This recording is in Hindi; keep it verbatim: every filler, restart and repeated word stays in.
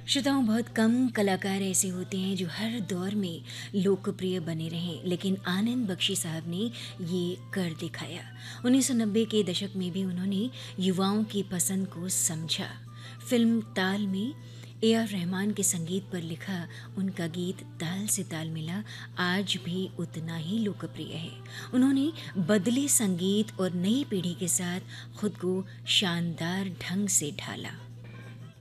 श्रोताओं, बहुत कम कलाकार ऐसे होते हैं जो हर दौर में लोकप्रिय बने रहें, लेकिन आनंद बख्शी साहब ने ये कर दिखाया। उन्नीस सौ नब्बे के दशक में भी उन्होंने युवाओं की पसंद को समझा। फिल्म ताल में ए आर रहमान के संगीत पर लिखा उनका गीत ताल से ताल मिला आज भी उतना ही लोकप्रिय है। उन्होंने बदले संगीत और नई पीढ़ी के साथ खुद को शानदार ढंग से ढाला।